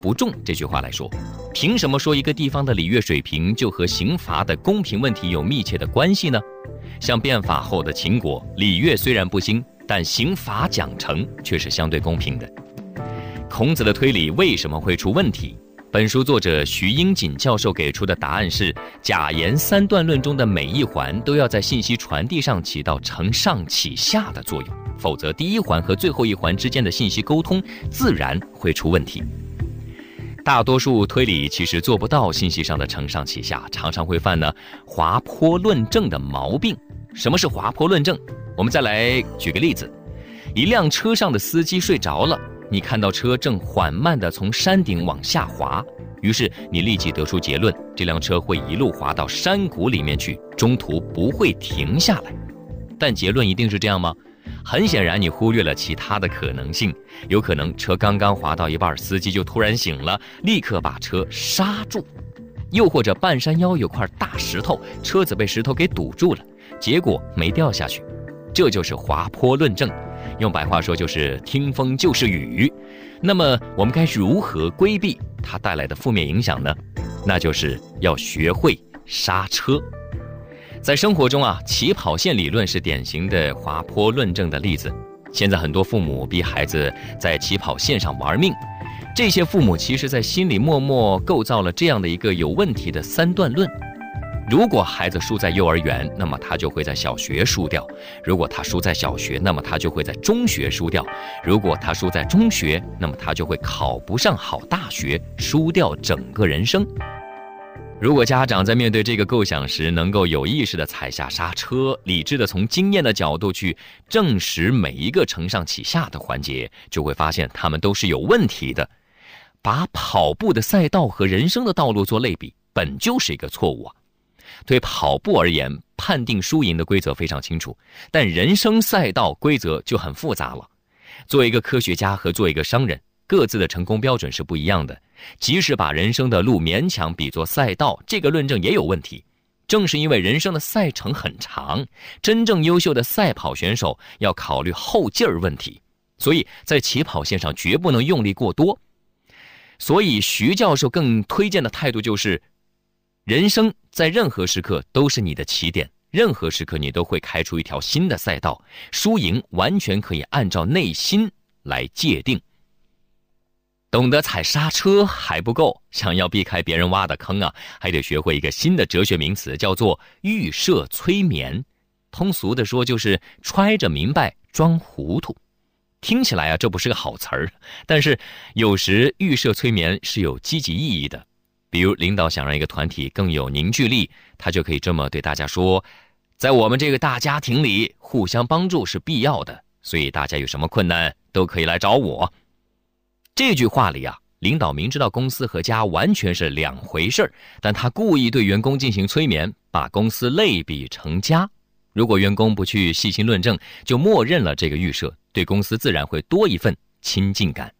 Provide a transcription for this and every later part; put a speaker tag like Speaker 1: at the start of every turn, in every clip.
Speaker 1: 不重这句话来说，凭什么说一个地方的礼乐水平就和刑罚的公平问题有密切的关系呢？像变法后的秦国，礼乐虽然不兴，但刑罚奖惩却是相对公平的。孔子的推理为什么会出问题？本书作者徐英锦教授给出的答案是，假言三段论中的每一环都要在信息传递上起到承上启下的作用，否则第一环和最后一环之间的信息沟通自然会出问题。大多数推理其实做不到信息上的承上启下，常常会犯滑坡论证的毛病。什么是滑坡论证？我们再来举个例子，一辆车上的司机睡着了，你看到车正缓慢地从山顶往下滑，于是你立即得出结论，这辆车会一路滑到山谷里面去，中途不会停下来。但结论一定是这样吗？很显然你忽略了其他的可能性，有可能车刚刚滑到一半，司机就突然醒了，立刻把车刹住，又或者半山腰有块大石头，车子被石头给堵住了，结果没掉下去。这就是滑坡论证，用白话说就是听风就是雨。那么我们该如何规避它带来的负面影响呢？那就是要学会刹车。在生活中起跑线理论是典型的滑坡论证的例子。现在很多父母逼孩子在起跑线上玩命，这些父母其实在心里默默构造了这样的一个有问题的三段论。如果孩子输在幼儿园，那么他就会在小学输掉；如果他输在小学，那么他就会在中学输掉；如果他输在中学，那么他就会考不上好大学，输掉整个人生。如果家长在面对这个构想时能够有意识地踩下刹车，理智地从经验的角度去证实每一个承上启下的环节，就会发现他们都是有问题的。把跑步的赛道和人生的道路做类比，本就是一个错误。对跑步而言，判定输赢的规则非常清楚，但人生赛道规则就很复杂了。做一个科学家和做一个商人，各自的成功标准是不一样的。即使把人生的路勉强比作赛道，这个论证也有问题。正是因为人生的赛程很长，真正优秀的赛跑选手要考虑后劲儿问题，所以在起跑线上绝不能用力过多。所以徐教授更推荐的态度就是，人生在任何时刻都是你的起点，任何时刻你都会开出一条新的赛道，输赢完全可以按照内心来界定。懂得踩刹车还不够，想要避开别人挖的坑还得学会一个新的哲学名词，叫做预设催眠。通俗的说就是揣着明白装糊涂。听起来这不是个好词儿，但是有时预设催眠是有积极意义的。比如领导想让一个团体更有凝聚力，他就可以这么对大家说，在我们这个大家庭里，互相帮助是必要的，所以大家有什么困难都可以来找我。这句话里领导明知道公司和家完全是两回事，但他故意对员工进行催眠，把公司类比成家。如果员工不去细心论证，就默认了这个预设，对公司自然会多一份亲近感。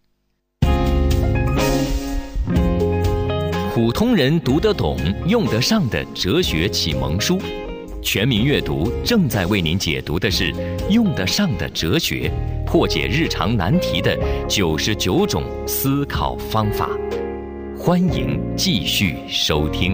Speaker 1: 普通人读得懂、用得上的哲学启蒙书，全民阅读正在为您解读的是用得上的哲学，破解日常难题的99种思考方法。欢迎继续收听。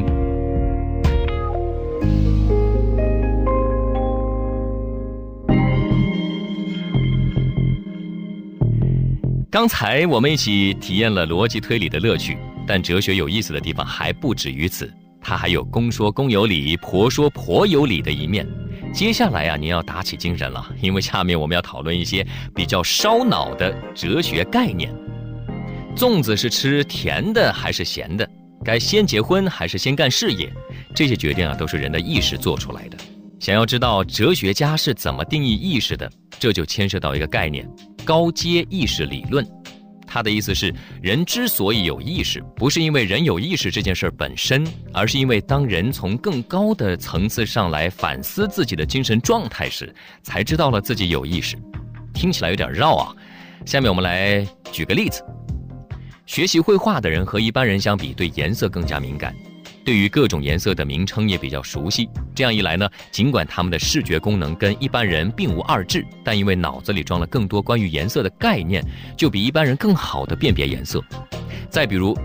Speaker 1: 刚才我们一起体验了逻辑推理的乐趣，但哲学有意思的地方还不止于此，它还有公说公有理，婆说婆有理的一面。接下来您要打起精神了，因为下面我们要讨论一些比较烧脑的哲学概念。粽子是吃甜的还是咸的？该先结婚还是先干事业？这些决定都是人的意识做出来的。想要知道哲学家是怎么定义意识的，这就牵涉到一个概念，高阶意识理论。他的意思是，人之所以有意识，不是因为人有意识这件事本身，而是因为当人从更高的层次上来反思自己的精神状态时，才知道了自己有意识。听起来有点绕下面我们来举个例子。学习绘画的人和一般人相比，对颜色更加敏感，对于各种颜色的名称也比较熟悉。这样一来呢，尽管他们的视觉功能跟一般人并无二致，但因为脑子里装了更多关于颜色的概念，就比一般人更好的辨别颜色。再比如